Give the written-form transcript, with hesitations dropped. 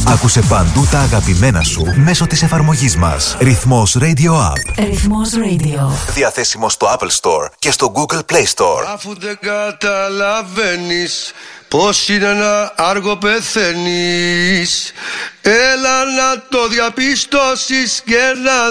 Άκουσε παντού τα αγαπημένα σου μέσω της εφαρμογής μας. Ρυθμός Radio App. Ρυθμός Radio. Διαθέσιμο στο Apple Store και στο Google Play Store. Αφού δεν καταλαβαίνεις πώς είναι να άργο πεθαίνεις, έλα να το διαπιστώσεις και να